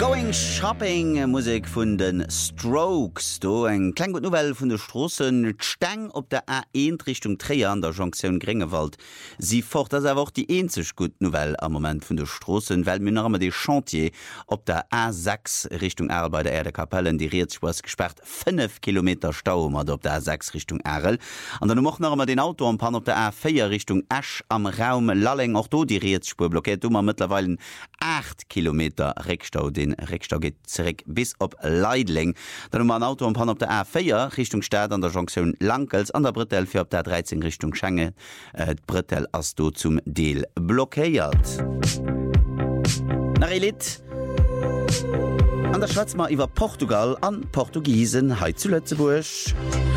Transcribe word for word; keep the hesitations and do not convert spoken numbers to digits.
Going Shopping Musik vun den Strokes do eng klein gut Novell vun der Strossen Steng op der A eins Richtung Trier an der Jonction Grengewald. Sie fort as awer die enzech gut Novell am moment vun der Strossen, well Mynnermmer de Chantier op der A sechs Richtung Erl bei der Erdekapellen, die Reetschwas gesperrt fünf Kilometer Stau mat op der A sechs Richtung Erl. An dann mo nachmmer den Auto am Pan op der A vier Richtung Esch am Raum Lalling auch do die Reetspur blockiert dummer mittlerweile acht Kilometer Reckstau den Reckstau geht zurück bis op Leidling. Dann um ein Auto am Pan op der A vier Richtung Stadt an der Jonction Lankels an der Brittel für op der dreizehn Richtung Schengen. Äh, Brittel as du zum Deel blockiert. Nach Elit an der Schwarzmar iwwer Portugal an Portugiesen heit zu Lützeburg.